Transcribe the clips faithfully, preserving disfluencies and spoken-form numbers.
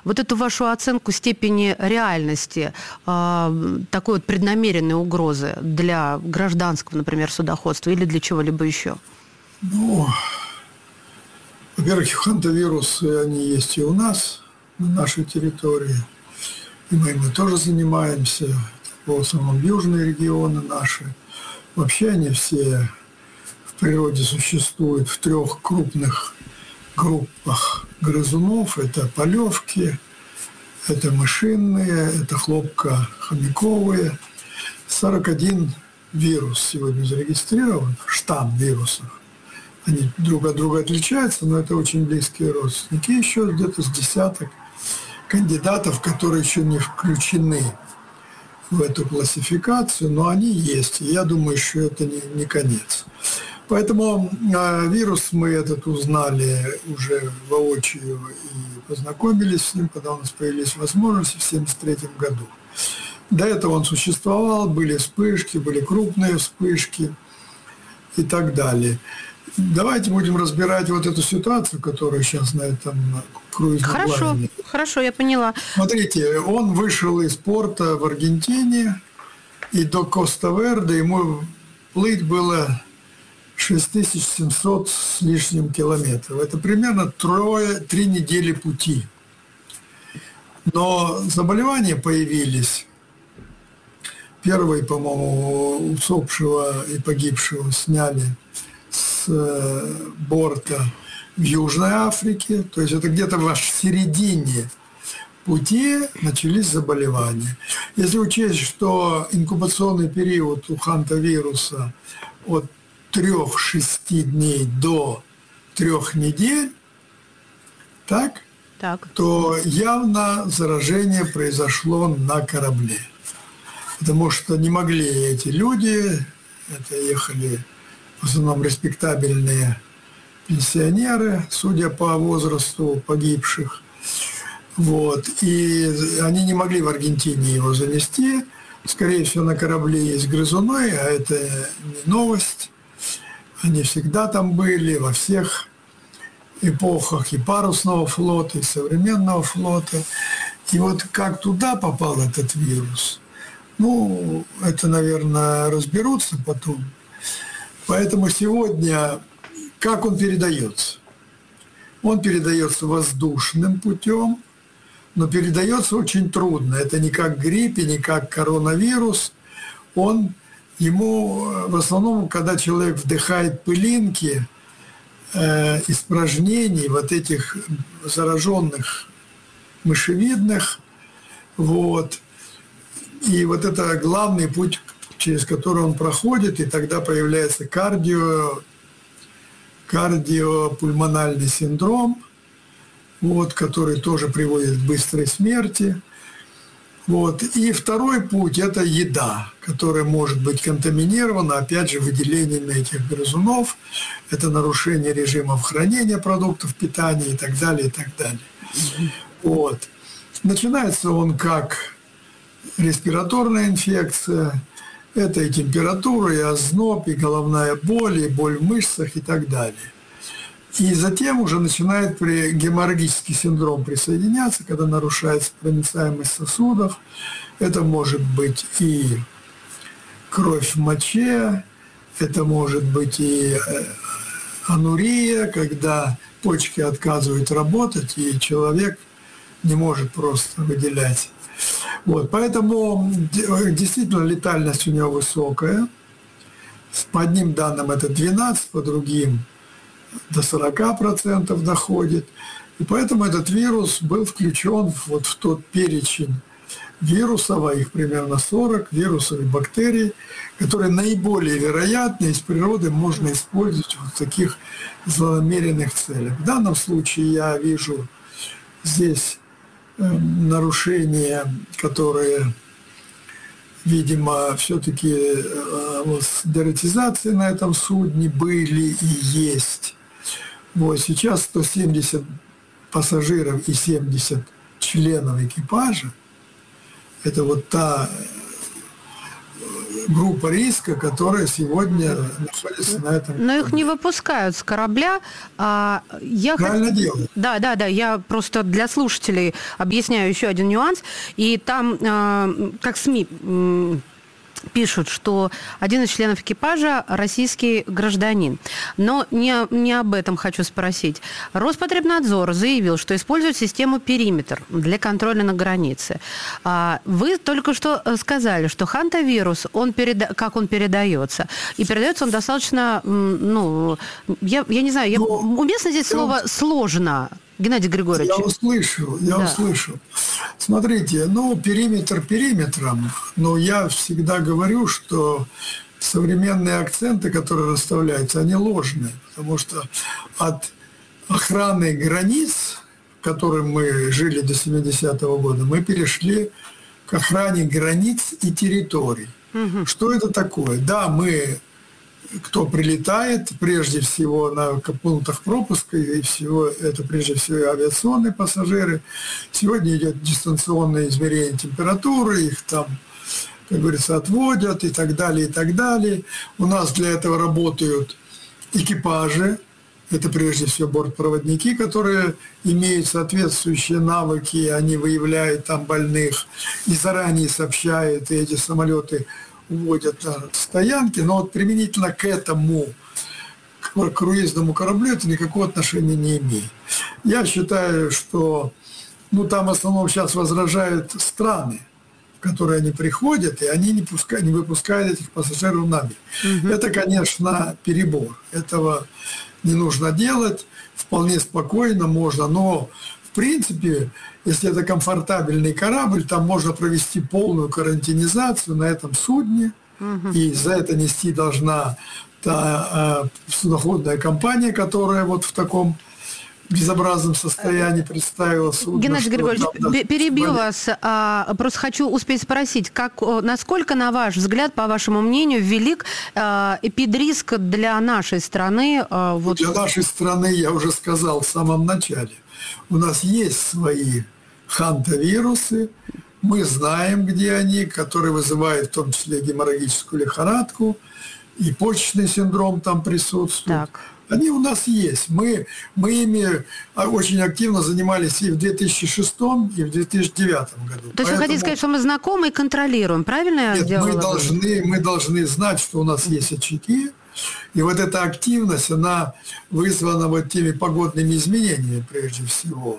Вот эту вашу оценку степени реальности э, такой вот преднамеренной угрозы для гражданского, например, судоходства или для чего-либо еще? Ну, во-первых, хантавирусы, они есть и у нас, на нашей территории. И мы ими тоже занимаемся. В основном южные регионы наши. Вообще они все в природе существуют в трех крупных группах грызунов. Это полевки, это мышиные, это хлопкохомяковые. сорок один вирус сегодня зарегистрирован, штамм вирусов. Они друг от друга отличаются, но это очень близкие родственники. И еще где-то с десяток кандидатов, которые еще не включены в эту классификацию, но они есть. И я думаю, что это не, не конец. Поэтому э, вирус мы этот узнали уже воочию и познакомились с ним, когда у нас появились возможности в семьдесят третьем году. До этого он существовал, были вспышки, были крупные вспышки и так далее. Давайте будем разбирать вот эту ситуацию, которая сейчас на этом круизном Хорошо, лайнере. Хорошо, я поняла. Смотрите, он вышел из порта в Аргентине, и до Коста-Верде ему плыть было шесть тысяч семьсот с лишним километров. Это примерно трое, три недели пути. Но заболевания появились. Первый, по-моему, усопшего и погибшего сняли с борта в Южной Африке, то есть это где-то в середине пути начались заболевания. Если учесть, что инкубационный период у хантавируса от трёх-шести дней до трех недель, так, так, то явно заражение произошло на корабле. Потому что не могли эти люди, это ехали в основном респектабельные пенсионеры, судя по возрасту погибших. Вот. И они не могли в Аргентине его занести. Скорее всего, на корабле есть грызуны, а это не новость. Они всегда там были, во всех эпохах и парусного флота, и современного флота. И вот как туда попал этот вирус, ну, это, наверное, разберутся потом. Поэтому сегодня, как он передается? Он передается воздушным путем, но передается очень трудно. Это не как грипп и не как коронавирус. Он, ему в основном, когда человек вдыхает пылинки э, испражнений вот этих зараженных мышевидных, вот, и вот это главный путь, через который он проходит, и тогда появляется кардио, кардиопульмональный синдром, вот, который тоже приводит к быстрой смерти. Вот. И второй путь – это еда, которая может быть контаминирована, опять же, выделениями этих грызунов. Это нарушение режимов хранения продуктов питания и так далее, и так далее. Вот. Начинается он как респираторная инфекция. Это и температура, и озноб, и головная боль, и боль в мышцах и так далее. И затем уже начинает при геморрагический синдром присоединяться, когда нарушается проницаемость сосудов. Это может быть и кровь в моче, это может быть и анурия, когда почки отказывают работать, и человек не может просто выделять. Вот, поэтому действительно летальность у него высокая. По одним данным это двенадцать, по другим до сорока процентов доходит. И поэтому этот вирус был включен вот в тот перечень вирусов, а их примерно сорок, вирусов и бактерий, которые наиболее вероятны, из природы можно использовать в таких злонамеренных целях. В данном случае я вижу здесь нарушения, которые, видимо, все-таки вот, с дератизацией на этом судне были и есть. Вот сейчас сто семьдесят пассажиров и семьдесят членов экипажа. Это вот та группа риска, которая сегодня находится на этом. Но их не выпускают с корабля. А я Правильно хот... делают. Да, да, да. Я просто для слушателей объясняю еще один нюанс. И там, как СМИ пишут, что один из членов экипажа российский гражданин. Но не, не об этом хочу спросить. Роспотребнадзор заявил, что использует систему «Периметр» для контроля на границе. Вы только что сказали, что хантавирус, он переда... как он передается? И передается он достаточно, ну, я, я не знаю, я... Но... уместно здесь слово я... «сложно»? Геннадий Григорьевич. Я услышал, я да. услышал. Смотрите, ну, периметр периметром, но я всегда говорю, что современные акценты, которые расставляются, они ложные, потому что от охраны границ, в которой мы жили до семидесятого года, мы перешли к охране границ и территорий. Угу. Что это такое? Да, мы... Кто прилетает, прежде всего на пунктах пропуска, и всего это прежде всего авиационные пассажиры. Сегодня идет дистанционное измерение температуры, их там, как говорится, отводят и так далее, и так далее. У нас для этого работают экипажи, это прежде всего бортпроводники, которые имеют соответствующие навыки, они выявляют там больных и заранее сообщают, и эти самолеты уводят на стоянки, но вот применительно к этому, к круизному кораблю, это никакого отношения не имеет. Я считаю, что ну, там в основном сейчас возражают страны, в которые они приходят, и они не, пускают, не выпускают этих пассажиров на берег. Угу. Это, конечно, перебор. Этого не нужно делать, вполне спокойно можно, но в принципе, если это комфортабельный корабль, там можно провести полную карантинизацию на этом судне, угу. и за это нести должна та э, судоходная компания, которая вот в таком безобразном состоянии представила судно. Геннадий Григорьевич, там, да, перебью болит. вас. А, просто хочу успеть спросить, как, насколько, на ваш взгляд, по вашему мнению, велик а, эпидриск для нашей страны? А, вот... Для нашей страны, я уже сказал в самом начале, у нас есть свои хантавирусы, мы знаем, где они, которые вызывают в том числе геморрагическую лихорадку, и почечный синдром там присутствует. Так. Они у нас есть. Мы, мы ими очень активно занимались и в две тысячи шестом, и в две тысячи девятом году. То есть Поэтому... вы хотите сказать, что мы знакомы и контролируем, правильно? Нет, мы должны, мы должны знать, что у нас есть очаги, и вот эта активность, она вызвана вот теми погодными изменениями, прежде всего,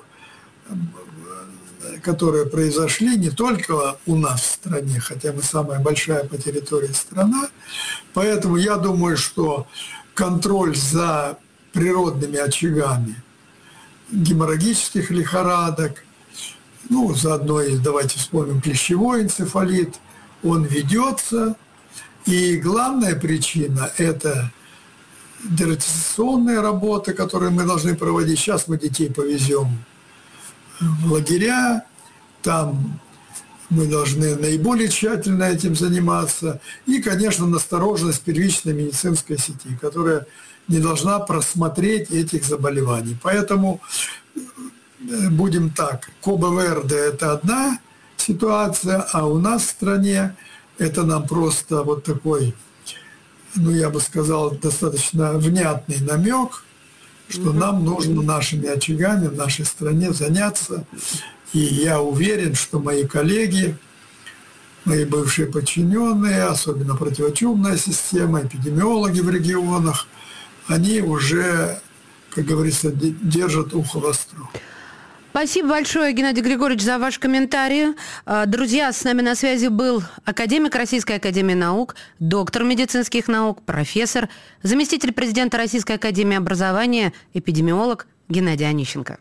которые произошли не только у нас в стране, хотя мы самая большая по территории страна. Поэтому я думаю, что контроль за природными очагами геморрагических лихорадок, ну, заодно и давайте вспомним клещевой энцефалит, он ведется. И главная причина – это дератизационная работа, которую мы должны проводить. Сейчас мы детей повезем в лагеря, там мы должны наиболее тщательно этим заниматься. И, конечно, настороженность первичной медицинской сети, которая не должна просмотреть этих заболеваний. Поэтому будем так, Кабо-Верде – это одна ситуация, а у нас в стране это нам просто вот такой, ну, я бы сказал, достаточно внятный намек, что mm-hmm. нам нужно нашими очагами в нашей стране заняться. И я уверен, что мои коллеги, мои бывшие подчиненные, особенно противочумная система, эпидемиологи в регионах, они уже, как говорится, держат ухо востро. Спасибо большое, Геннадий Григорьевич, за ваш комментарий. Друзья, с нами на связи был академик Российской академии наук, доктор медицинских наук, профессор, заместитель президента Российской академии образования, эпидемиолог Геннадий Онищенко.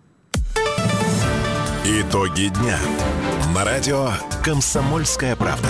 Итоги дня. На радио «Комсомольская правда».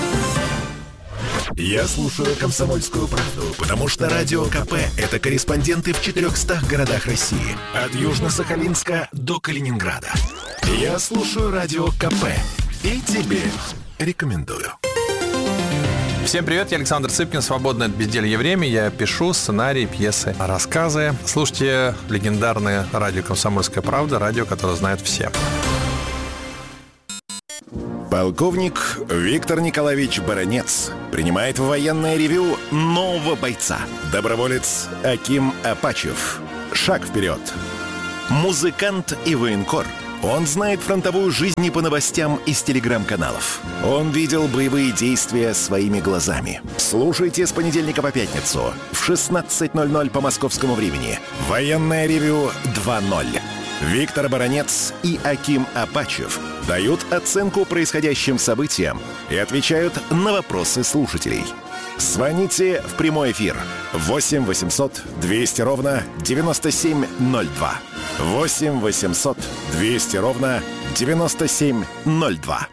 Я слушаю «Комсомольскую правду», потому что Радио КП – это корреспонденты в четырехстах городах России. От Южно-Сахалинска до Калининграда. Я слушаю Радио КП и тебе рекомендую. Всем привет, я Александр Цыпкин, свободное от безделья время. Я пишу сценарии, пьесы, рассказы. Слушайте легендарное радио «Комсомольская правда», радио, которое знают все. Полковник Виктор Николаевич Баранец принимает в военное ревю нового бойца. Доброволец Аким Апачев. Шаг вперед. Музыкант и военкор. Он знает фронтовую жизнь не по новостям из телеграм-каналов. Он видел боевые действия своими глазами. Слушайте с понедельника по пятницу в шестнадцать ноль ноль по московскому времени. Военное ревю два ноль. Виктор Баранец и Аким Апачев дают оценку происходящим событиям и отвечают на вопросы слушателей. Звоните в прямой эфир восемь восемьсот двести ровно девяносто семь ноль два. восемь восемьсот двести ровно девяносто семь ноль два.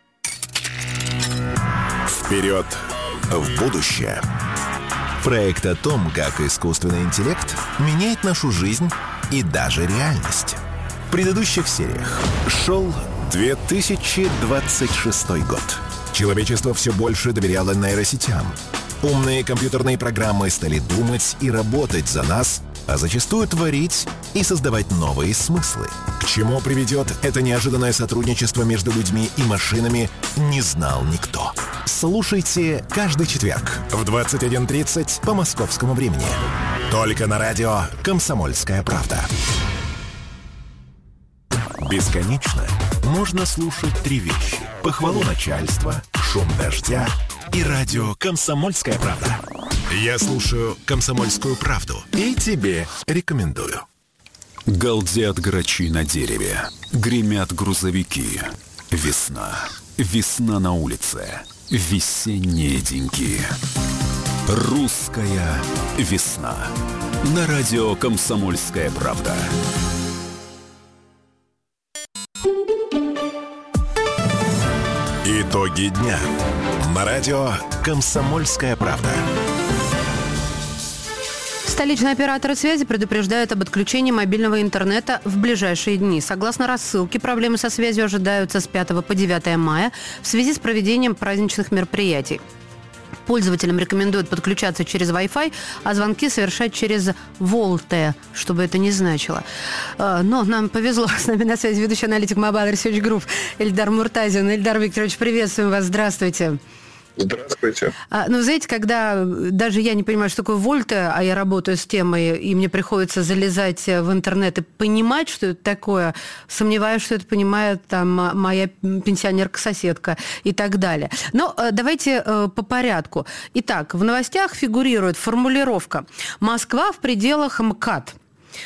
Вперед в будущее. Проект о том, как искусственный интеллект меняет нашу жизнь и даже реальность. В предыдущих сериях шел две тысячи двадцать шестой год. Человечество все больше доверяло нейросетям. Умные компьютерные программы стали думать и работать за нас, а зачастую творить и создавать новые смыслы. К чему приведет это неожиданное сотрудничество между людьми и машинами, не знал никто. Слушайте каждый четверг в двадцать один тридцать по московскому времени. Только на радио «Комсомольская правда». Бесконечно можно слушать три вещи: похвалу начальства, шум дождя и радио «Комсомольская правда». Я слушаю «Комсомольскую правду» и тебе рекомендую. Галдят грачи на дереве, гремят грузовики. Весна, весна на улице, весенние деньги. Русская весна. На радио «Комсомольская правда». Итоги дня. На радио «Комсомольская правда». Столичные операторы связи предупреждают об отключении мобильного интернета в ближайшие дни. Согласно рассылке, проблемы со связью ожидаются с пятого по девятое мая в связи с проведением праздничных мероприятий. Пользователям рекомендуют подключаться через Wi-Fi, а звонки совершать через Volte, чтобы это не значило. Но нам повезло. С нами на связи ведущий аналитик Mobile Research Group Эльдар Муртазин. Эльдар Викторович, приветствуем вас. Здравствуйте. Здравствуйте. А, ну, знаете, когда даже я не понимаю, что такое вольты, а я работаю с темой, и мне приходится залезать в интернет и понимать, что это такое, сомневаюсь, что это понимает там моя пенсионерка-соседка и так далее. Но давайте по порядку. Итак, в новостях фигурирует формулировка «Москва в пределах МКАД».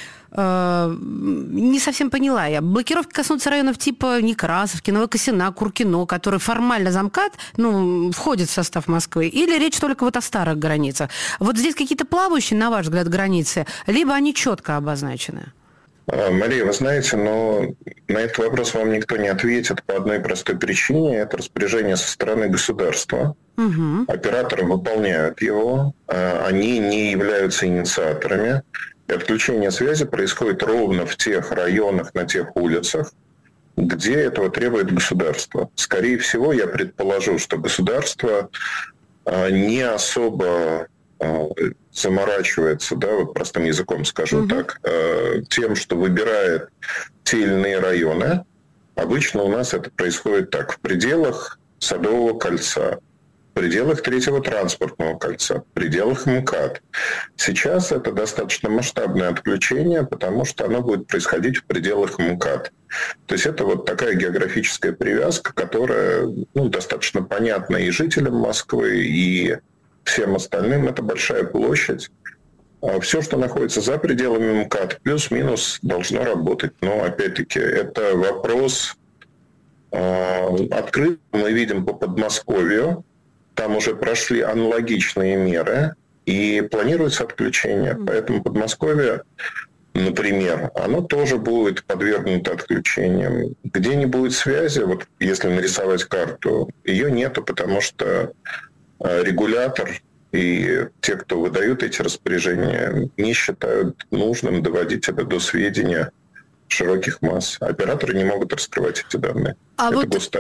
Не совсем поняла я. Блокировки коснутся районов типа Некрасовки, Новокосина, Куркино, которые формально за МКАД, ну, входят в состав Москвы, или речь только вот о старых границах? Вот здесь какие-то плавающие, на ваш взгляд, границы, либо они четко обозначены? Мария, вы знаете, но на этот вопрос вам никто не ответит по одной простой причине. Это распоряжение со стороны государства. Угу. Операторы выполняют его, они не являются инициаторами. И отключение связи происходит ровно в тех районах, на тех улицах, где этого требует государство. Скорее всего, я предположу, что государство не особо заморачивается, да, вот простым языком скажу угу. так, тем, что выбирает те или иные районы. Обычно у нас это происходит так: в пределах Садового кольца, в пределах Третьего транспортного кольца, в пределах МКАД. Сейчас это достаточно масштабное отключение, потому что оно будет происходить в пределах МКАД. То есть это вот такая географическая привязка, которая, ну, достаточно понятна и жителям Москвы, и всем остальным. Это большая площадь. Все, что находится за пределами МКАД, плюс-минус должно работать. Но, опять-таки, это вопрос э, открыт. Мы видим по Подмосковью. Там уже прошли аналогичные меры, и планируется отключение. Поэтому Подмосковье, например, оно тоже будет подвергнуто отключениям. Где не будет связи, вот если нарисовать карту, ее нету, потому что регулятор и те, кто выдают эти распоряжения, не считают нужным доводить это до сведения широких масс. Операторы не могут раскрывать эти данные. А это вот... гостайна.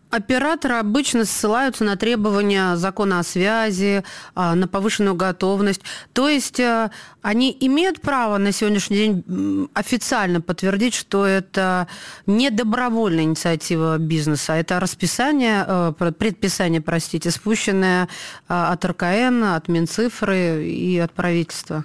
Операторы обычно ссылаются на требования закона о связи, на повышенную готовность. То есть они имеют право на сегодняшний день официально подтвердить, что это не добровольная инициатива бизнеса, а это расписание, предписание, простите, спущенное от эр ка эн, от Минцифры и от правительства.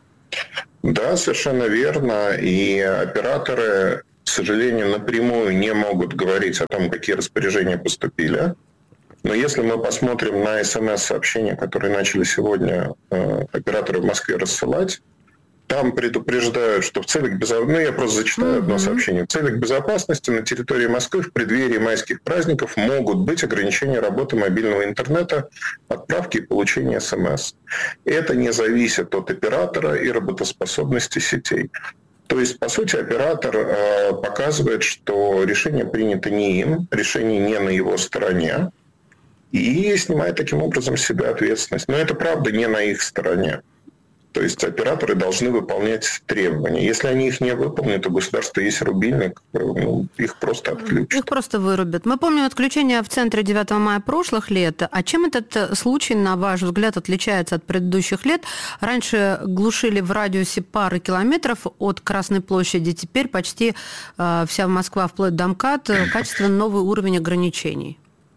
Да, совершенно верно. И операторы, к сожалению, напрямую не могут говорить о том, какие распоряжения поступили. Но если мы посмотрим на эс эм эс-сообщения, которые начали сегодня э, операторы в Москве рассылать, там предупреждают, что в целях безопасности, ну я просто зачитаю одно сообщение, в целях безопасности на территории Москвы в преддверии майских праздников могут быть ограничения работы мобильного интернета, отправки и получения эс эм эс. Это не зависит от оператора и работоспособности сетей. То есть, по сути, оператор э, показывает, что решение принято не им, решение не на его стороне, и снимает таким образом с себя ответственность. Но это, правда, не на их стороне. То есть операторы должны выполнять требования. Если они их не выполнят, то у государства есть рубильник, ну, их просто отключат. Их просто вырубят. Мы помним отключение в центре девятого мая прошлых лет. А чем этот случай, на ваш взгляд, отличается от предыдущих лет? Раньше глушили в радиусе пары километров от Красной площади. Теперь почти э, вся Москва, вплоть до МКАД, качественно новый уровень ограничений.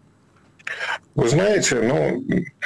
Вы знаете, ну...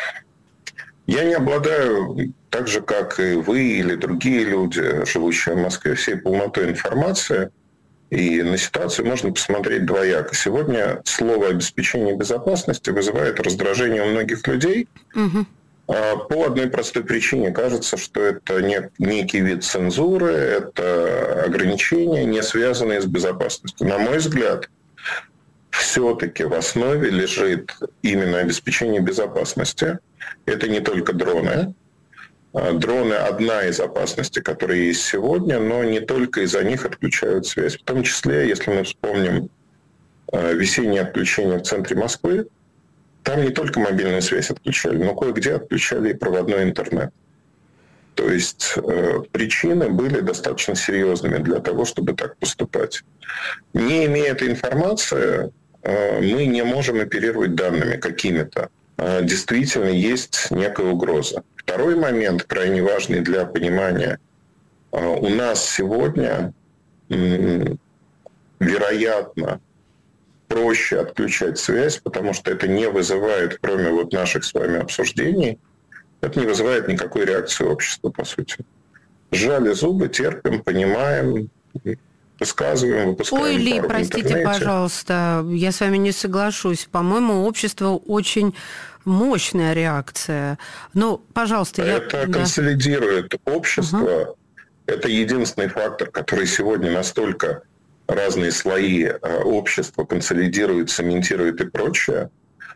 Я не обладаю, так же, как и вы или другие люди, живущие в Москве, всей полнотой информации. И на ситуацию можно посмотреть двояко. Сегодня слово «обеспечение безопасности» вызывает раздражение у многих людей. Угу. По одной простой причине. Кажется, что это некий вид цензуры, это ограничения, не связанные с безопасностью. На мой взгляд, все-таки в основе лежит именно обеспечение безопасности. Это не только дроны. Дроны – одна из опасностей, которые есть сегодня, но не только из-за них отключают связь. В том числе, если мы вспомним весеннее отключение в центре Москвы, там не только мобильную связь отключали, но кое-где отключали и проводной интернет. То есть э, причины были достаточно серьезными для того, чтобы так поступать. Не имея этой информации, э, мы не можем оперировать данными какими-то. Э, действительно есть некая угроза. Второй момент, крайне важный для понимания. Э, у нас сегодня, э, вероятно, проще отключать связь, потому что это не вызывает, кроме вот наших с вами обсуждений, это не вызывает никакой реакции общества, по сути. Сжали зубы, терпим, понимаем, высказываем, выпускаем. Ой, Ли, пару простите, пожалуйста, я с вами не соглашусь. По-моему, общество очень мощная реакция. Ну, пожалуйста, я... Это консолидирует общество. Угу. Это единственный фактор, который сегодня настолько разные слои общества консолидирует, цементирует и прочее.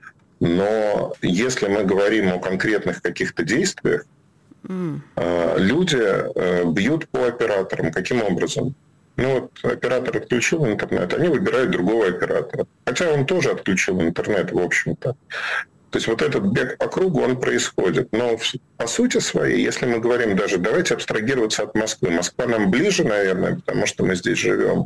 Но если мы говорим о конкретных каких-то действиях, mm. люди бьют по операторам. Каким образом? Ну вот оператор отключил интернет, они выбирают другого оператора. Хотя он тоже отключил интернет, в общем-то. То есть вот этот бег по кругу, он происходит. Но по сути своей, если мы говорим даже, давайте абстрагироваться от Москвы. Москва нам ближе, наверное, потому что мы здесь живем.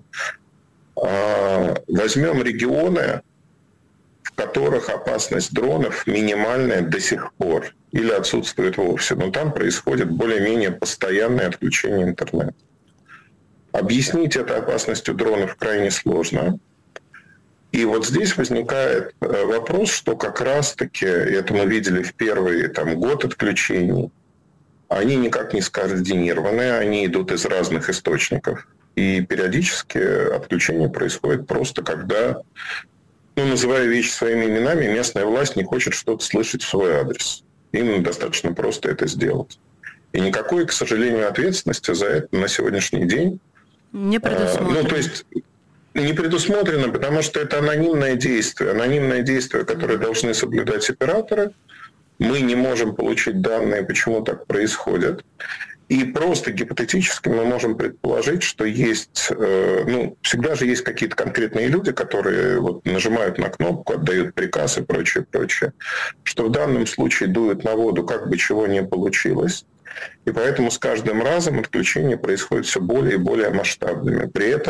Возьмем регионы, в которых опасность дронов минимальная до сих пор или отсутствует вовсе. Но там происходит более-менее постоянное отключение интернета. Объяснить это опасностью дронов крайне сложно. И вот здесь возникает вопрос, что как раз-таки, это мы видели в первый там, год отключений, они никак не скоординированы, они идут из разных источников. И периодически отключение происходит просто когда, ну, называя вещи своими именами, местная власть не хочет что-то слышать в свой адрес. Им достаточно просто это сделать. И никакой, к сожалению, ответственности за это на сегодняшний день не предусмотрено. А, ну, то есть не предусмотрено, потому что это анонимное действие. Анонимное действие, которое должны соблюдать операторы. Мы не можем получить данные, почему так происходит. И просто гипотетически мы можем предположить, что есть, э, ну, всегда же есть какие-то конкретные люди, которые вот нажимают на кнопку, отдают приказ и прочее, прочее, что в данном случае дуют на воду, как бы чего не получилось. И поэтому с каждым разом отключения происходят все более и более масштабными. При этом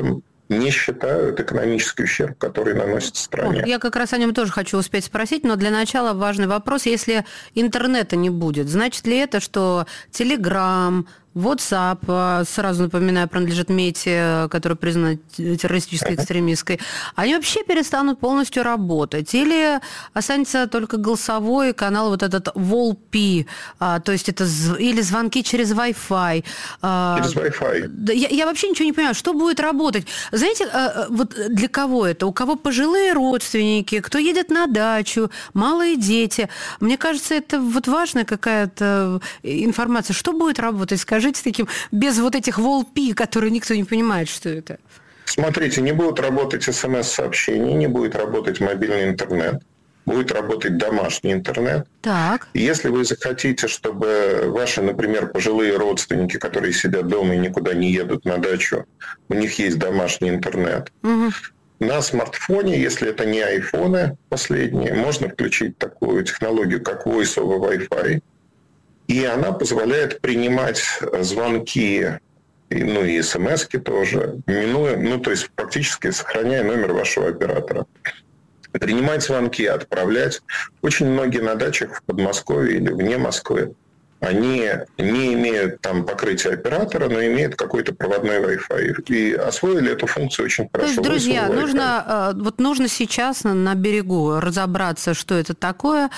не считают экономический ущерб, который наносит стране. Я как раз о нем тоже хочу успеть спросить, но для начала важный вопрос. Если интернета не будет, значит ли это, что Telegram, WhatsApp, сразу напоминаю, принадлежит Мете, которая признана террористической, экстремистской, они вообще перестанут полностью работать? Или останется только голосовой канал, вот этот волпи, то есть это или звонки через Wi-Fi? Через Wi-Fi. Я, я вообще ничего не понимаю, что будет работать. Знаете, вот для кого это? У кого пожилые родственники, кто едет на дачу, малые дети. Мне кажется, это вот важная какая-то информация. Что будет работать? Скажите, с таким, без вот этих волпи, которые никто не понимает, что это. Смотрите, не будут работать смс-сообщения, не будет работать мобильный интернет, будет работать домашний интернет. Так. Если вы захотите, чтобы ваши, например, пожилые родственники, которые сидят дома и никуда не едут на дачу, у них есть домашний интернет, угу. На смартфоне, если это не айфоны последние, можно включить такую технологию, как Voice over Wi-Fi. И она позволяет принимать звонки, ну и смс-ки тоже, минуя, ну то есть практически сохраняя номер вашего оператора. Принимать звонки, отправлять. Очень многие на дачах в Подмосковье или вне Москвы, они не имеют там покрытия оператора, но имеют какой-то проводной Wi-Fi. И освоили эту функцию очень хорошо. То есть, друзья, нужно, вот нужно сейчас на, на берегу разобраться, что это такое,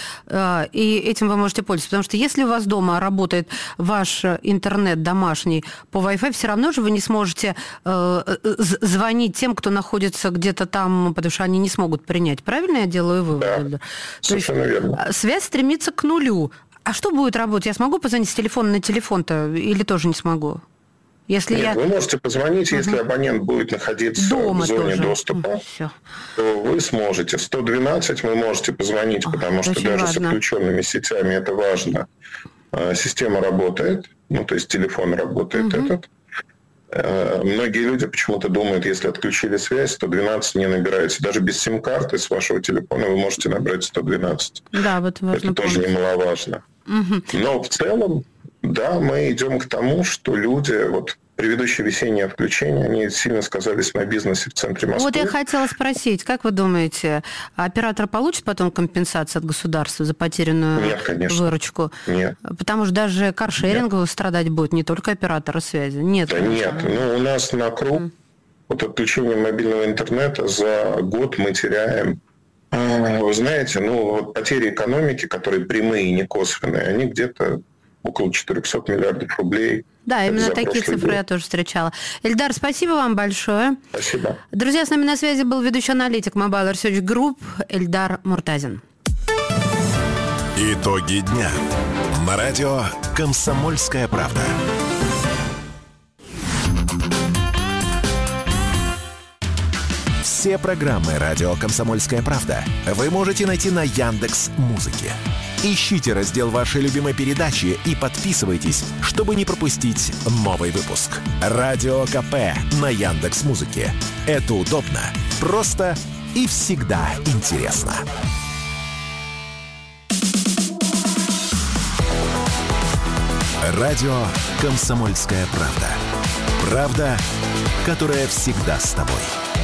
и этим вы можете пользоваться. Потому что если у вас дома работает ваш интернет домашний по Wi-Fi, все равно же вы не сможете звонить тем, кто находится где-то там, потому что они не смогут принять. Правильно я делаю вывод? Да, совершенно верно. Связь стремится к нулю. А что будет работать? Я смогу позвонить с телефона на телефон-то или тоже не смогу? Если Нет, я... вы можете позвонить, угу. Если абонент будет находиться дома в зоне тоже. доступа, Все. то вы сможете. сто двенадцать вы можете позвонить, О, потому что даже важно. С отключенными сетями это важно. Система работает, ну то есть телефон работает угу. этот. Многие люди почему-то думают, если отключили связь, сто двенадцать не набирается. Даже без сим-карты с вашего телефона вы можете набрать сто двенадцать. Да, вот важно. Это тоже немаловажно. Угу. Но в целом, да, мы идем к тому, что люди, вот предыдущее весеннее включение, они сильно сказались на бизнесе в центре Москвы. Вот я хотела спросить, как вы думаете, оператор получит потом компенсацию от государства за потерянную Нет, конечно. выручку? Нет. Потому что даже каршерингу страдать будет не только операторы связи. Нет. Да нет, ну у нас на круг mm. вот отключение мобильного интернета за год мы теряем. Вы знаете, ну вот потери экономики, которые прямые и не косвенные, они где-то около четыреста миллиардов рублей. Да, именно такие цифры год. Я тоже встречала. Эльдар, спасибо вам большое. Спасибо. Друзья, с нами на связи был ведущий аналитик Mobile Research Group Эльдар Муртазин. Итоги дня. На радио «Комсомольская правда». Все программы «Радио Комсомольская правда» вы можете найти на Яндекс.Музыке. Ищите раздел вашей любимой передачи и подписывайтесь, чтобы не пропустить новый выпуск. Радио КП на Яндекс.Музыке. Это удобно, просто и всегда интересно. Радио «Комсомольская правда». Правда, которая всегда с тобой.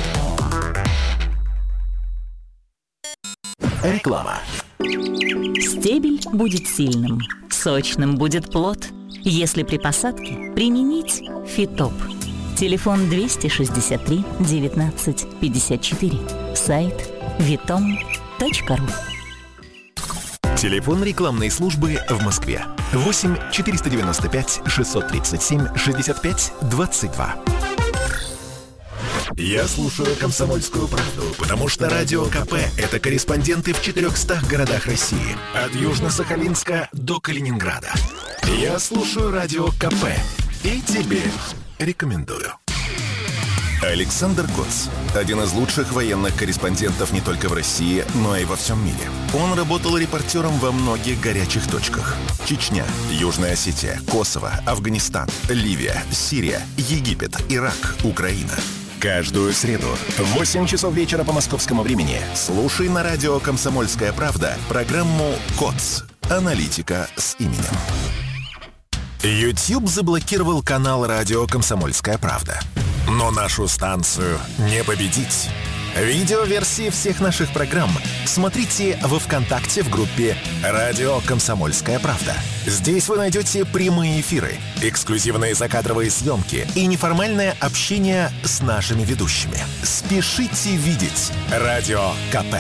Реклама. Стебель будет сильным, сочным будет плод, если при посадке применить Фитоп. Телефон двести шестьдесят три девятнадцать пятьдесят четыре. Сайт витом точка ру. Телефон рекламной службы в Москве. восемь четыреста девяносто пять шестьсот тридцать семь шестьдесят пять двадцать два. Я слушаю «Комсомольскую правду», потому что Радио КП – это корреспонденты в четырехстах городах России. От Южно-Сахалинска до Калининграда. Я слушаю Радио КП и тебе рекомендую. Александр Коц – один из лучших военных корреспондентов не только в России, но и во всем мире. Он работал репортером во многих горячих точках. Чечня, Южная Осетия, Косово, Афганистан, Ливия, Сирия, Египет, Ирак, Украина. Каждую среду в восемь часов вечера по московскому времени слушай на радио «Комсомольская правда» программу «КОЦ. Аналитика с именем». YouTube заблокировал канал радио «Комсомольская правда». Но нашу станцию не победить. Видеоверсии всех наших программ смотрите во ВКонтакте в группе «Радио Комсомольская правда». Здесь вы найдете прямые эфиры, эксклюзивные закадровые съемки и неформальное общение с нашими ведущими. Спешите видеть Радио КП.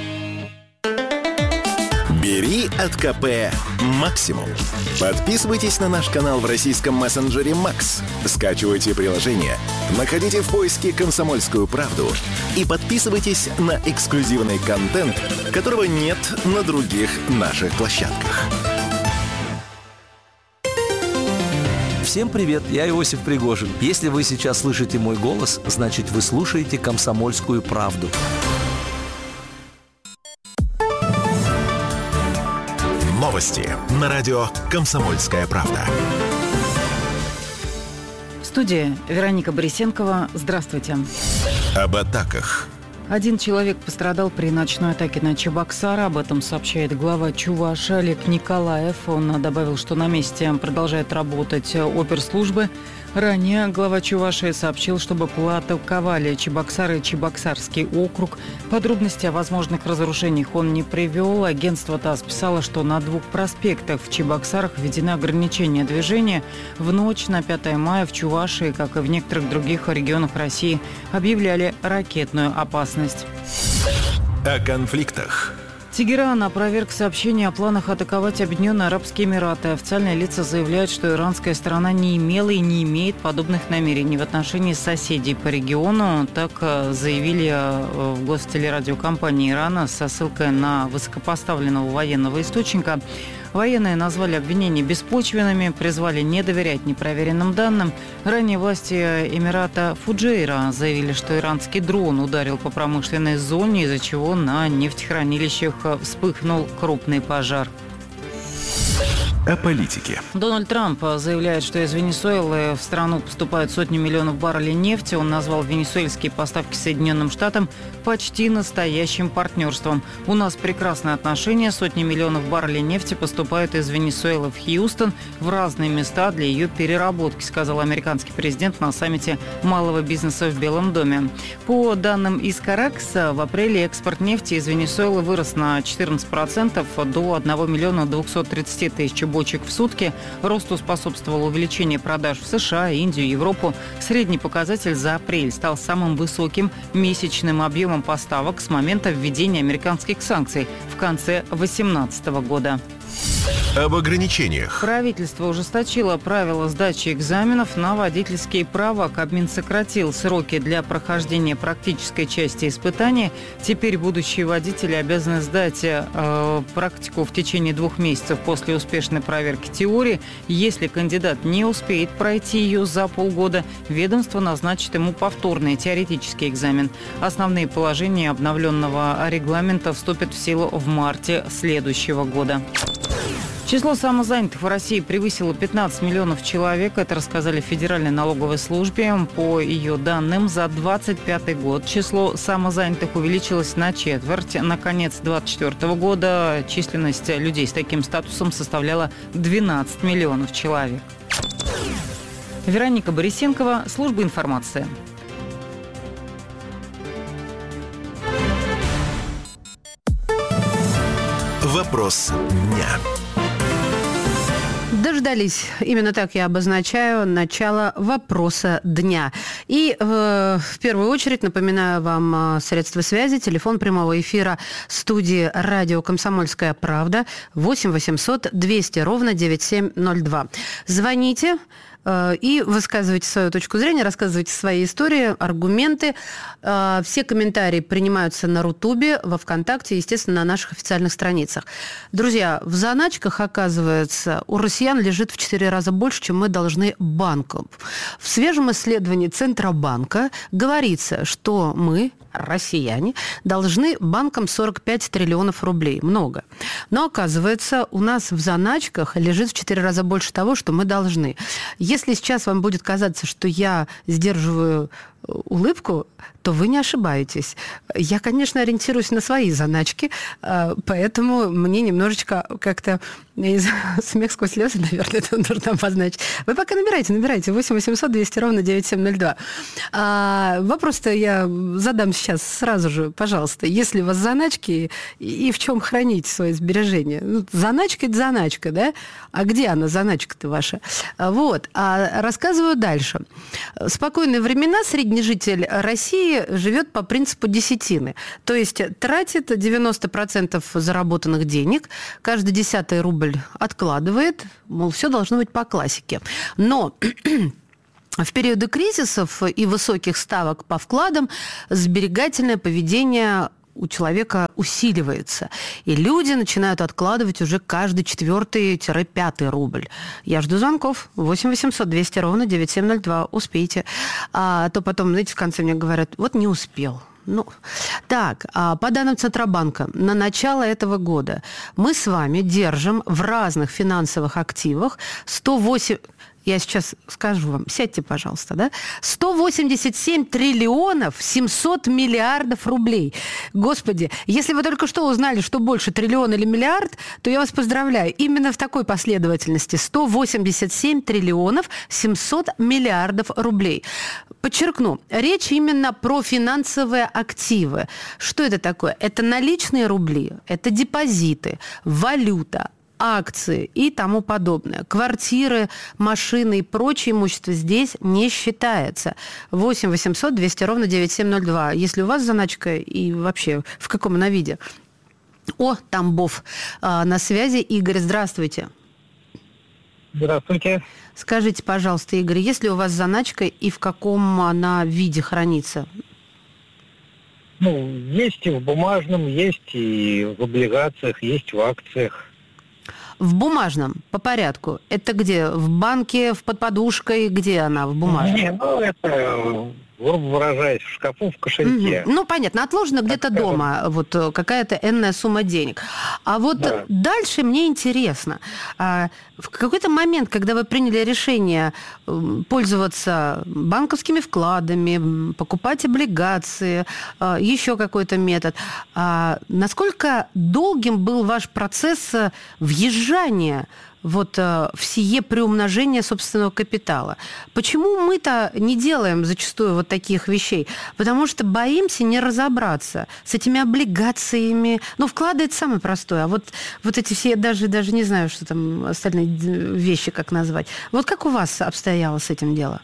Бери от КП максимум. Подписывайтесь на наш канал в российском мессенджере Макс. Скачивайте приложение, находите в поиске «Комсомольскую правду» и подписывайтесь на эксклюзивный контент, которого нет на других наших площадках. Всем привет, я Иосиф Пригожин. Если вы сейчас слышите мой голос, значит, вы слушаете «Комсомольскую правду». Новости на радио «Комсомольская правда». В студии Вероника Борисенкова. Здравствуйте. Об атаках. Один человек пострадал при ночной атаке на Чебоксары. Об этом сообщает глава Чувашии Олег Николаев. Он добавил, что на месте продолжает работать оперслужбы. Ранее глава Чувашии сообщил, чтобы атаковали Чебоксары и Чебоксарский округ. Подробности о возможных разрушениях он не привел. Агентство ТАСС писало, что на двух проспектах в Чебоксарах введены ограничения движения. В ночь на пятое мая в Чувашии, как и в некоторых других регионах России, объявляли ракетную опасность. О конфликтах. Тегеран опроверг сообщение о планах атаковать Объединенные Арабские Эмираты. Официальные лица заявляют, что иранская сторона не имела и не имеет подобных намерений в отношении соседей по региону. Так заявили в гостелерадиокомпании Ирана со ссылкой на высокопоставленного военного источника. Военные назвали обвинения беспочвенными, призвали не доверять непроверенным данным. Ранее власти Эмирата Фуджейра заявили, что иранский дрон ударил по промышленной зоне, из-за чего на нефтехранилищах вспыхнул крупный пожар. О политике. Дональд Трамп заявляет, что из Венесуэлы в страну поступают сотни миллионов баррелей нефти. Он назвал венесуэльские поставки Соединенным Штатам почти настоящим партнерством. У нас прекрасные отношения. Сотни миллионов баррелей нефти поступают из Венесуэлы в Хьюстон в разные места для ее переработки, сказал американский президент на саммите малого бизнеса в Белом доме. По данным из Каракса, в апреле экспорт нефти из Венесуэлы вырос на четырнадцать процентов до одного миллиона двухсот тридцати тысяч бочек в сутки. Росту способствовало увеличение продаж в США, Индию, Европу. Средний показатель за апрель стал самым высоким месячным объемом поставок с момента введения американских санкций в конце две тысячи восемнадцатого года. Об ограничениях. Правительство ужесточило правила сдачи экзаменов на водительские права. Кабмин сократил сроки для прохождения практической части испытаний. Теперь будущие водители обязаны сдать э, практику в течение двух месяцев после успешной проверки теории. Если кандидат не успеет пройти ее за полгода, ведомство назначит ему повторный теоретический экзамен. Основные положения обновленного регламента вступят в силу в марте следующего года. Число самозанятых в России превысило пятнадцать миллионов человек. Это рассказали в Федеральной налоговой службе. По ее данным, за двадцать пятый год число самозанятых увеличилось на четверть. На конец двадцать четвёртого года численность людей с таким статусом составляла двенадцать миллионов человек. Вероника Борисенкова, служба информации. Вопрос дня. Дождались. Именно так я обозначаю начало вопроса дня. И э, в первую очередь напоминаю вам средства связи, телефон прямого эфира студии радио «Комсомольская правда» восемь восемьсот двести ровно девяносто семь ноль два. Звоните и высказывайте свою точку зрения, рассказывайте свои истории, аргументы. Все комментарии принимаются на Рутубе, во ВКонтакте, естественно, на наших официальных страницах. Друзья, в заначках, оказывается, у россиян лежит в четыре раза больше, чем мы должны банкам. В свежем исследовании Центробанка говорится, что мы, россияне, должны банкам сорок пять триллионов рублей. Много. Но, оказывается, у нас в заначках лежит в четыре раза больше того, что мы должны. Если сейчас вам будет казаться, что я сдерживаю улыбку, то вы не ошибаетесь. Я, конечно, ориентируюсь на свои заначки, поэтому мне немножечко как-то смех сквозь слезы, наверное, это нужно обозначить. Вы пока набирайте, набирайте. восемь восемьсот двести ровно девяносто семь ноль два. А, вопрос-то я задам сейчас сразу же, пожалуйста. Если у вас заначки, и в чем храните свои сбережения? Ну, заначка – это заначка, да? А где она, заначка-то ваша? Вот. А рассказываю дальше. В спокойные времена средний житель России живет по принципу десятины. То есть тратит девяносто процентов заработанных денег, каждый десятый рубль откладывает, мол, все должно быть по классике. Но в периоды кризисов и высоких ставок по вкладам сберегательное поведение у человека усиливается. И люди начинают откладывать уже каждый четвертый-пятый рубль. Я жду звонков. восемь восемьсот двести ровно девяносто семь ноль два. Успейте. А то потом, знаете, в конце мне говорят, вот не успел. Ну, так, по данным Центробанка, на начало этого года мы с вами держим в разных финансовых активах сто восемь... Я сейчас скажу вам, сядьте, пожалуйста, да? сто восемьдесят семь триллионов семьсот миллиардов рублей. Господи, если вы только что узнали, что больше триллион или миллиард, то я вас поздравляю. Именно в такой последовательности. сто восемьдесят семь триллионов семьсот миллиардов рублей. Подчеркну, речь именно про финансовые активы. Что это такое? Это наличные рубли, это депозиты, валюта, акции и тому подобное. Квартиры, машины и прочее имущество здесь не считается. восемь восемьсот двести ровно девяносто семь ноль два. Если у вас заначка и вообще в каком она виде? О, Тамбов. А, на связи Игорь. Здравствуйте. Здравствуйте. Скажите, пожалуйста, Игорь, есть ли у вас заначка и в каком она виде хранится? Ну, есть и в бумажном, есть и в облигациях, есть в акциях. В бумажном, по порядку. Это где? В банке, в под подушкой? Где она в бумажном? Не, ну это, грубо выражаясь, в шкафу, в кошельке. Угу. Ну, понятно, отложено так где-то скажем. Дома, вот какая-то энная сумма денег. А вот да. Дальше мне интересно. В какой-то момент, когда вы приняли решение пользоваться банковскими вкладами, покупать облигации, еще какой-то метод, насколько долгим был ваш процесс въезжания вот в сие приумножение собственного капитала? Почему мы-то не делаем зачастую вот таких вещей? Потому что боимся не разобраться с этими облигациями. Ну, вклады – это самое простое. А вот, вот эти все, даже, даже не знаю, что там остальные вещи, как назвать. Вот как у вас обстояло с этим дело?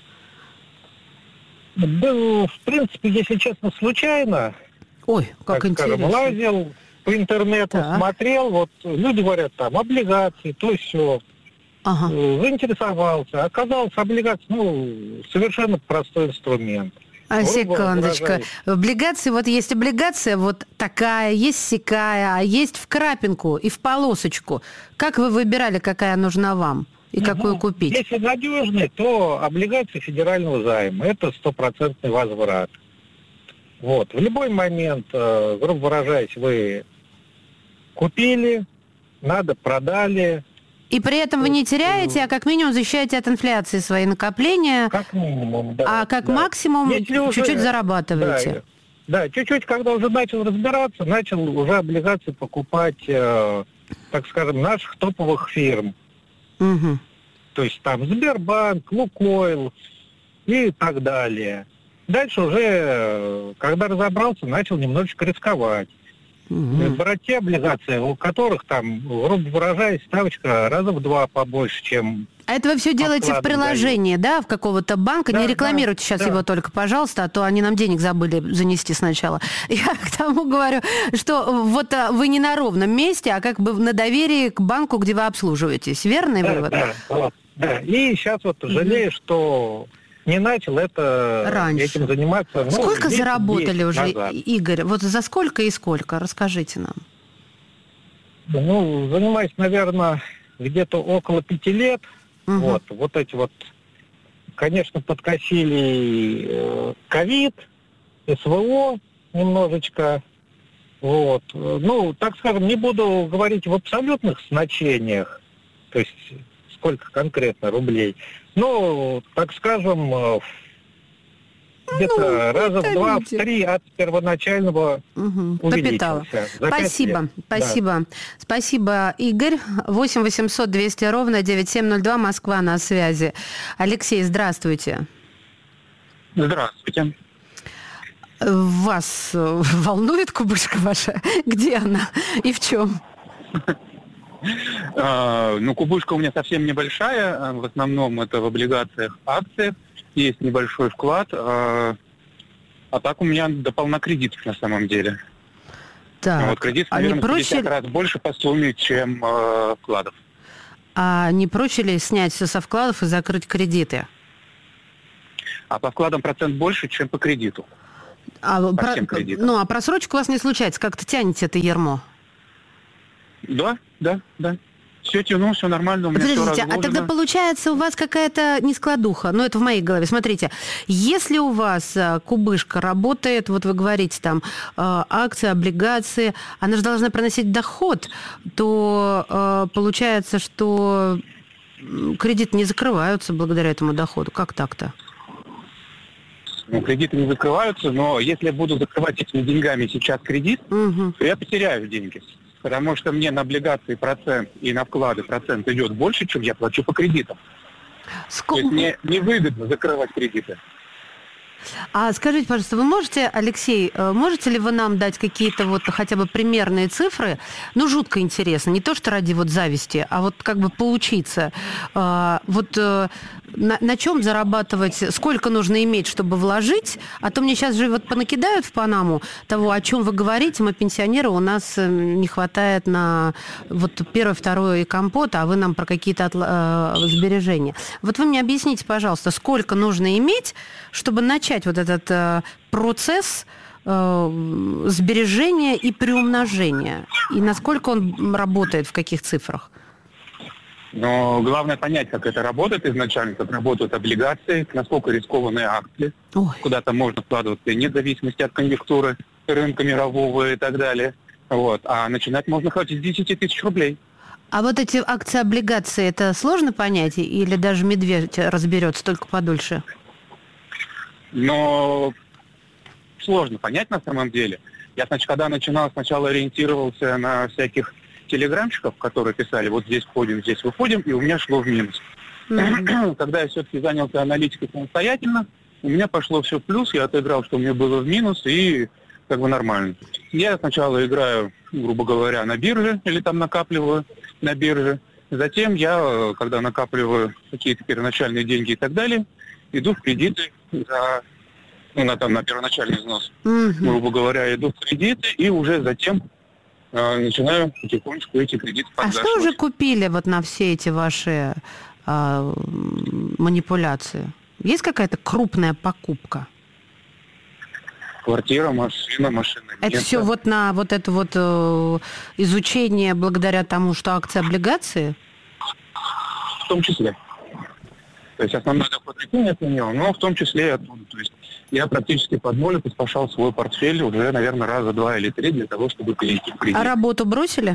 Был, в принципе, если честно, случайно. Ой, как так интересно. Скажем, лазил по интернету, да. Смотрел, вот люди говорят, там, облигации, то все. Ага. Заинтересовался. Оказалось, облигации, ну, совершенно простой инструмент. А, секундочку. В облигации, вот есть облигация вот такая, есть сякая, а есть в крапинку и в полосочку. Как вы выбирали, какая нужна вам и какую угу. купить? Если надежный, то облигации федерального займа. Это стопроцентный возврат. Вот. В любой момент, грубо выражаясь, вы купили, надо, продали. И при этом вы не теряете, а как минимум защищаете от инфляции свои накопления. Как минимум, да. А как да. максимум Если чуть-чуть уже, зарабатываете. Да, да, чуть-чуть, когда уже начал разбираться, начал уже облигации покупать, э, так скажем, наших топовых фирм. Угу. То есть там Сбербанк, Лукойл и так далее. Дальше уже, когда разобрался, начал немножечко рисковать. Угу. Брать те облигации, у которых там, грубо выражаясь, ставочка раза в два побольше, чем... А это вы все делаете в приложении, дают. Да, в какого-то банка? Да, не рекламируйте да, сейчас да. его только, пожалуйста, а то они нам денег забыли занести сначала. Я к тому говорю, что вот вы не на ровном месте, а как бы на доверии к банку, где вы обслуживаетесь. Верный да, вывод? Да, вот, да. И сейчас вот жалею, угу. что... не начал это раньше. Этим заниматься. Ну, сколько заработали уже, назад. Игорь? Вот за сколько и сколько? Расскажите нам. Ну, занимаюсь, наверное, где-то около пяти лет. Угу. Вот, вот эти вот, конечно, подкосили ковид, СВО немножечко. Вот. Ну, так скажем, не буду говорить в абсолютных значениях, то есть сколько конкретно рублей. Ну, так скажем... Ну, где-то ну, раза в два, в видите. три от первоначального угу. увеличился. Спасибо, спасибо. Да. Спасибо, Игорь. восемь восемьсот двести ровно девять семь ноль два, Москва на связи. Алексей, здравствуйте. Здравствуйте. Вас волнует кубышка ваша? Где она и в чем? Ну, кубышка у меня совсем небольшая. В основном это в облигациях, акциях. Есть небольшой вклад. А так у меня до полна кредитов на самом деле. Так, вот кредит, а наверное, не проще... пятьдесят раз больше по сумме, чем э, вкладов. А не проще ли снять все со вкладов и закрыть кредиты? А по вкладам процент больше, чем по кредиту. А, по про... всем кредитам. Ну, а просрочку у вас не случается? Как-то тянете это ярмо? Да, да, да. Все тяну, все нормально, у меня Подождите, все разложено. А тогда получается у вас какая-то нескладуха. Ну, это в моей голове. Смотрите, если у вас кубышка работает, вот вы говорите там, акции, облигации, она же должна приносить доход, то получается, что кредиты не закрываются благодаря этому доходу. Как так-то? Ну, кредиты не закрываются, но если я буду закрывать этими деньгами сейчас кредит, угу. то я потеряю деньги. Потому что мне на облигации процент и на вклады процент идет больше, чем я плачу по кредитам. Сколько... То есть мне невыгодно закрывать кредиты. А скажите, пожалуйста, вы можете, Алексей, можете ли вы нам дать какие-то вот хотя бы примерные цифры? Ну, жутко интересно. Не то, что ради вот зависти, а вот как бы поучиться. Вот на, на чем зарабатывать, сколько нужно иметь, чтобы вложить? А то мне сейчас же вот понакидают в Панаму того, о чем вы говорите. Мы пенсионеры, у нас не хватает на вот первое, второе и компот, а вы нам про какие-то отла- сбережения. Вот вы мне объясните, пожалуйста, сколько нужно иметь, чтобы начать вот этот э, процесс э, сбережения и приумножения? И насколько он работает, в каких цифрах? Но главное понять, как это работает изначально, как работают облигации, насколько рискованные акции, Ой. куда там можно вкладываться, вне зависимости от конъюнктуры рынка мирового и так далее. Вот. А начинать можно хоть с десяти тысяч рублей. А вот эти акции, облигации, это сложно понять? Или даже медведь разберется только подольше? Но сложно понять на самом деле. Я, значит, когда начинал, сначала ориентировался на всяких телеграмщиков, которые писали, вот здесь входим, здесь выходим, и у меня шло в минус. Mm-hmm. Когда я все-таки занялся аналитикой самостоятельно, у меня пошло все в плюс, я отыграл, что у меня было в минус, и как бы нормально. Я сначала играю, грубо говоря, на бирже, или там накапливаю на бирже. Затем я, когда накапливаю какие-то первоначальные деньги и так далее, иду в кредиты за, ну, на, там, на первоначальный взнос. Mm-hmm. Грубо говоря, иду в кредиты, и уже затем начинаю потихонечку эти кредиты подгашивать. А что уже купили вот на все эти ваши а, манипуляции? Есть какая-то крупная покупка? Квартира, машина, машина. Это место. Все вот на вот это вот э, изучение благодаря тому, что акции, облигации? В том числе. То есть основной доход не от нее, но в том числе и оттуда. То есть я практически под ноль поспашал свой портфель уже, наверное, раза два или три для того, чтобы перейти в кредит. А работу бросили?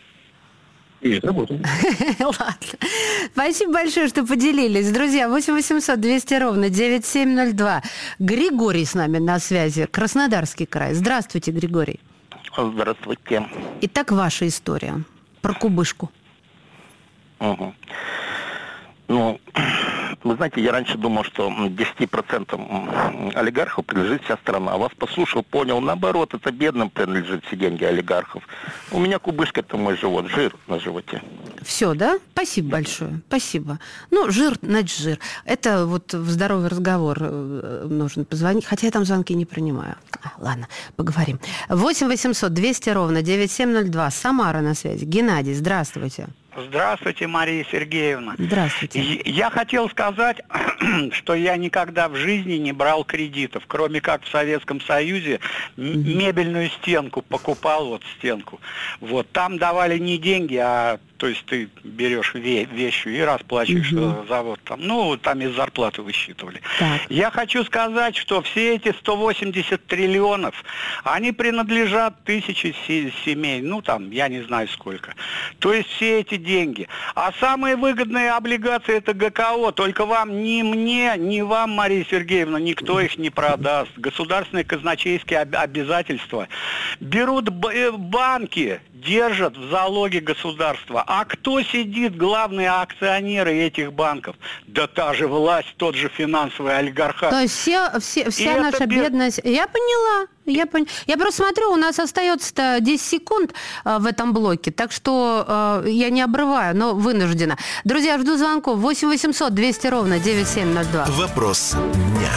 Нет, работаю. Ладно. Спасибо большое, что поделились. Друзья, восемь восемьсот двести ровно девять семь ноль два. Григорий с нами на связи. Краснодарский край. Здравствуйте, Григорий. Здравствуйте. Итак, ваша история про кубышку. Угу. Ну, вы знаете, я раньше думал, что десять процентов олигархов принадлежит вся страна. А вас послушал, понял, наоборот, это бедным принадлежит все деньги олигархов. У меня кубышка – это мой живот, жир на животе. Все, да? Спасибо большое, спасибо. Ну, жир, значит, жир. Это вот в здоровый разговор нужно позвонить, хотя я там звонки не принимаю. А, ладно, поговорим. восемь восемьсот двести ровно девять семь ноль два. Самара на связи. Геннадий, здравствуйте. Здравствуйте, Мария Сергеевна. Здравствуйте. Я хотел сказать, что я никогда в жизни не брал кредитов, кроме как в Советском Союзе мебельную стенку покупал, вот стенку. Вот там давали не деньги, а То есть ты берешь ве- вещи и расплачиваешь угу. завод там. Ну, там из зарплаты высчитывали. Так. Я хочу сказать, что все эти сто восемьдесят триллионов, они принадлежат тысяче семей. Ну, там, я не знаю сколько. То есть все эти деньги. А самые выгодные облигации это ГКО. Только вам, ни мне, ни вам, Мария Сергеевна, никто их не продаст. Государственные казначейские об- обязательства берут б- банки, держат в залоге государства. А кто сидит, главные акционеры этих банков? Да та же власть, тот же финансовый олигархат. То есть все, все, вся И наша бед... бедность... Я поняла. Я, пон... я просто смотрю, у нас остается десять секунд э, в этом блоке, так что э, я не обрываю, но вынуждена. Друзья, жду звонков. восемь восемьсот двести ровно девяносто семь ноль два. Вопрос дня.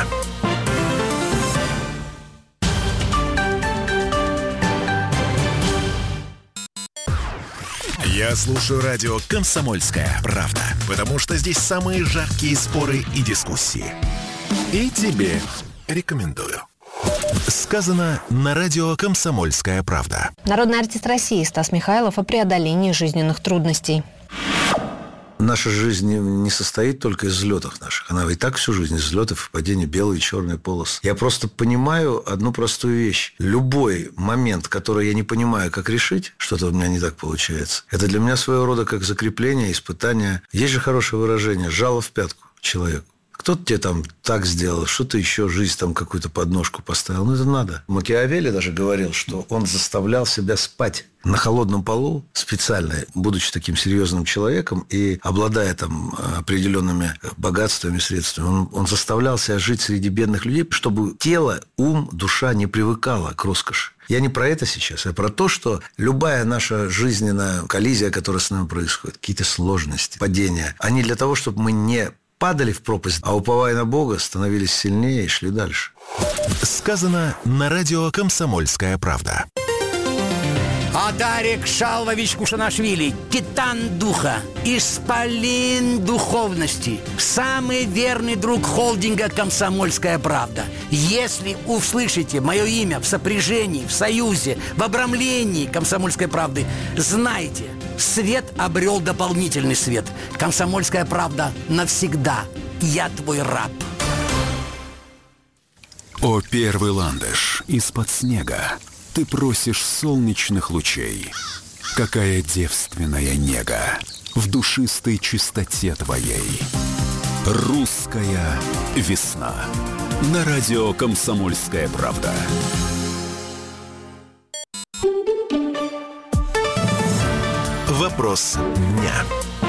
Я слушаю радио «Комсомольская правда», потому что здесь самые жаркие споры и дискуссии. И тебе рекомендую. Сказано на радио «Комсомольская правда». Народный артист России Стас Михайлов о преодолении жизненных трудностей. Наша жизнь не, не состоит только из взлетов наших. Она и так всю жизнь из взлетов и падений, белые и черные полосы. Я просто понимаю одну простую вещь. Любой момент, который я не понимаю, как решить, что-то у меня не так получается, это для меня своего рода как закрепление, испытание. Есть же хорошее выражение «жало в пятку» человеку. Кто-то тебе там так сделал, что-то еще, жизнь там какую-то подножку поставил. Ну, это надо. Макиавелли даже говорил, что он заставлял себя спать на холодном полу специально, будучи таким серьезным человеком и обладая там определенными богатствами, средствами. Он, он заставлял себя жить среди бедных людей, чтобы тело, ум, душа не привыкала к роскоши. Я не про это сейчас, а про то, что любая наша жизненная коллизия, которая с нами происходит, какие-то сложности, падения, они для того, чтобы мы не падали в пропасть, а уповая на Бога, становились сильнее и шли дальше. Сказано на радио «Комсомольская правда». Адарик Шалвович Кушанашвили, титан духа, исполин духовности, самый верный друг холдинга «Комсомольская правда». Если услышите мое имя в сопряжении, в союзе, в обрамлении «Комсомольской правды», знайте, свет обрел дополнительный свет. «Комсомольская правда» навсегда. Я твой раб. О, первый ландыш из-под снега. Ты просишь солнечных лучей. Какая девственная нега в душистой чистоте твоей. Русская весна. На радио «Комсомольская правда». Вопрос дня.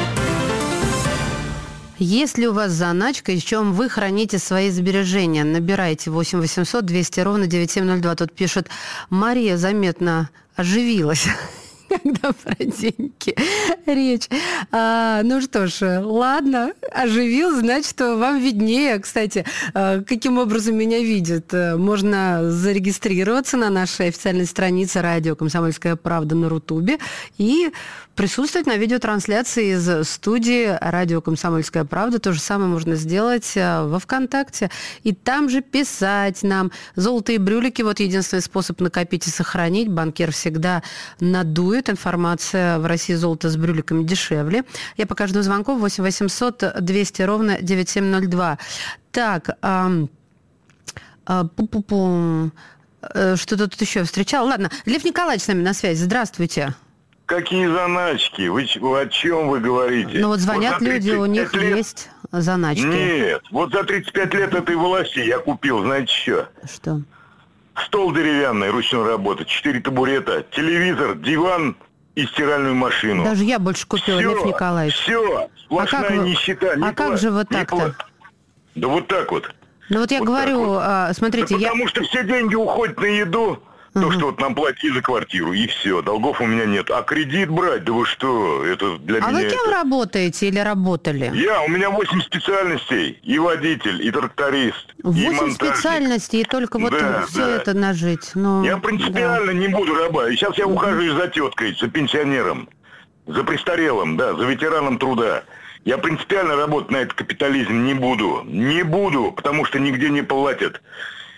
Есть ли у вас заначка, и в чем вы храните свои сбережения? Набирайте восемь восемьсот двести ровно девяносто семь ноль два. Тут пишет: Мария заметно оживилась, когда про деньги речь. А, ну что ж, ладно, оживил, значит, вам виднее. Кстати, каким образом меня видят? Можно зарегистрироваться на нашей официальной странице радио «Комсомольская правда» на Рутубе и присутствовать на видеотрансляции из студии радио «Комсомольская правда». То же самое можно сделать во ВКонтакте. И там же писать нам. Золотые брюлики – вот единственный способ накопить и сохранить. Банкир всегда надует. Информация в России золото с брюликами дешевле. Я пока жду звонков. восемь восемьсот двести ровно девяносто семь ноль два. Так, а, а, пу-пу-пу. Что-то тут еще встречала. Ладно, Лев Николаевич с нами на связи. Здравствуйте. Какие заначки? Вы, о чем вы говорите? Ну вот звонят вот люди, у них лет... есть заначки. Нет, вот за тридцать пять лет этой власти я купил, знаете что? Что? Стол деревянный, ручной работы, четыре табурета, телевизор, диван и стиральную машину. Даже я больше купила, все, Лев Николаевич. Все, сплошная а как нищета. Вы... А как же вот так-то? Пла... Да вот так вот. Ну вот я вот говорю, вот. а, смотрите, да я... Потому что все деньги уходят на еду. То, uh-huh. что вот нам плати за квартиру, и все, долгов у меня нет. А кредит брать, да вы что, это для а меня... А вы кем это... работаете или работали? Я, у меня восемь специальностей, и водитель, и тракторист, восемь и монтажник. специальностей, и только вот да, все да. это нажить. Ну, я принципиально да. не буду раба. И сейчас я ухаживаю за теткой, за пенсионером, за престарелым, да, за ветераном труда. Я принципиально работать на этот капитализм не буду. Не буду, потому что нигде не платят.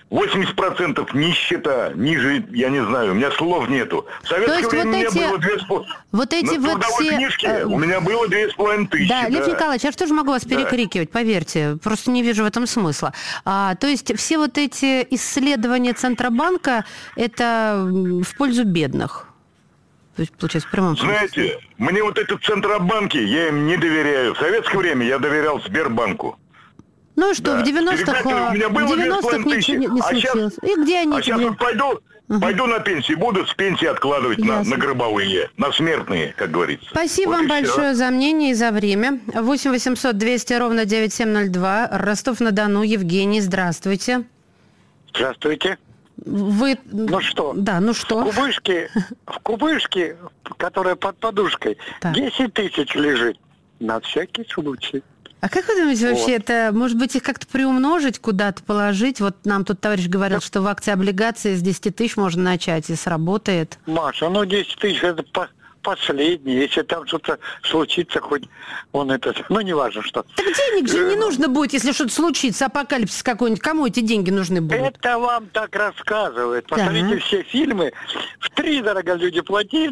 восемьдесят процентов нищета, ниже, я не знаю, у меня слов нету. В советское время вот у меня эти, было две с половиной... Вот эти На вот трудовой все... книжке у меня было две с половиной тысячи. Да, Лев да. Николаевич, я же тоже могу вас перекрикивать, да. Поверьте, просто не вижу в этом смысла. А, то есть все вот эти исследования Центробанка, это в пользу бедных? То есть, получается, в прямом смысле. Знаете, мне вот эти Центробанки, я им не доверяю. В советское время я доверял Сбербанку. Ну и что, Да. в девяностых, у меня было в девяностых ничего не, не а случилось. Сейчас, и где они? А сейчас где? вот пойду, угу. пойду на пенсию, буду с пенсии откладывать на, на гробовые, на смертные, как говорится. Спасибо вот вам большое все. за мнение и за время. восемь восемьсот двести ровно девяносто семь ноль два. Ростов-на-Дону. Евгений, здравствуйте. Здравствуйте. Вы... Ну что? Да, ну что? В кубышке, в кубышке, которая под подушкой, так. десять тысяч лежит. На всякий случай. А как вы думаете, вот. вообще это, может быть, их как-то приумножить, куда-то положить? Вот нам тут товарищ говорил, что в акции облигации с десяти тысяч можно начать, и сработает. Маша, ну десять тысяч это по- последнее. Если там что-то случится, хоть он это... Ну, не важно что. Так денег же не нужно будет, если что-то случится, апокалипсис какой-нибудь. Кому эти деньги нужны будут? Это вам так рассказывают. Посмотрите, ага. все фильмы. Втридорого люди платили.